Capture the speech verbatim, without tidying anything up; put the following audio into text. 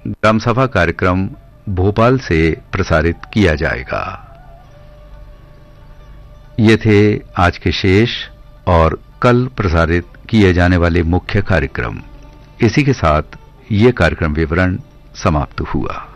ग्राम सभा कार्यक्रम भोपाल से प्रसारित किया जाएगा। ये थे आज के शेष और कल प्रसारित किए जाने वाले मुख्य कार्यक्रम। इसी के साथ ये कार्यक्रम विवरण समाप्त हुआ।